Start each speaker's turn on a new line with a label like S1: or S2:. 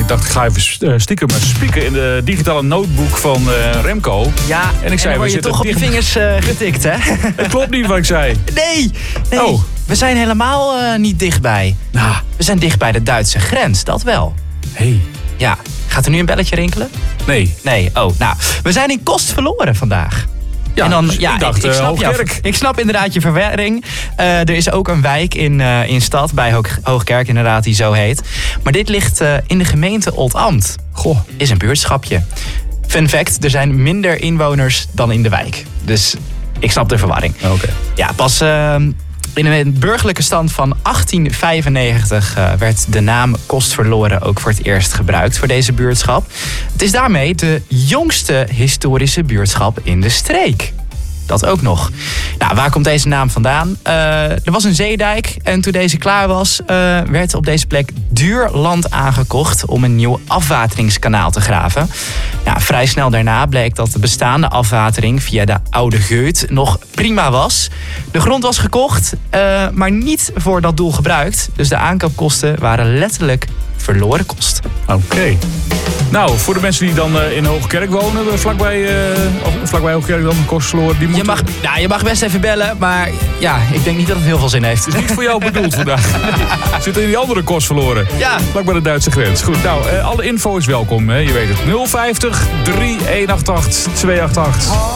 S1: ik dacht, ik ga even stiekem spieken in de digitale notebook van Remco.
S2: Ja,
S1: en ik zei,
S2: dan word je toch op je vingers getikt, hè?
S1: Het klopt niet wat ik zei.
S2: Nee.
S1: Oh.
S2: We zijn helemaal niet dichtbij.
S1: Nou.
S2: We zijn dicht bij de Duitse grens, dat wel.
S1: Hey.
S2: Ja, gaat er nu een belletje rinkelen?
S1: Nee.
S2: Oh, nou, we zijn in Kost verloren vandaag.
S1: Ja,
S2: en dan,
S1: dus ik dacht Hoogkerk.
S2: Ik snap inderdaad je verwarring. Er is ook een wijk in stad, bij Hoogkerk inderdaad, die zo heet. Maar dit ligt in de gemeente Oldambt.
S1: Goh.
S2: Is een buurtschapje. Fun fact, er zijn minder inwoners dan in de wijk. Dus ik snap de verwarring.
S1: Oké.
S2: Ja, pas in een burgerlijke stand van 1895 werd de naam Kost verloren ook voor het eerst gebruikt voor deze buurtschap. Het is daarmee de jongste historische buurtschap in de streek. Dat ook nog. Nou, waar komt deze naam vandaan? Er was een zeedijk en toen deze klaar was, werd op deze plek duur land aangekocht om een nieuw afwateringskanaal te graven. Ja, vrij snel daarna bleek dat de bestaande afwatering via de Oude Geut nog prima was. De grond was gekocht, maar niet voor dat doel gebruikt. Dus de aankoopkosten waren letterlijk verloren kosten.
S1: Oké. Nou, voor de mensen die dan in Hoogkerk wonen, vlakbij Hoogkerk dan een Kost verloren, die moeten...
S2: Je mag best even bellen, maar ja, ik denk niet dat het heel veel zin heeft.
S1: Het is niet voor jou bedoeld vandaag. Zit in die andere Kost verloren.
S2: Ja.
S1: Vlak bij de Duitse grens. Goed, nou, alle info is welkom, hè? Je weet het. 050 3188 288.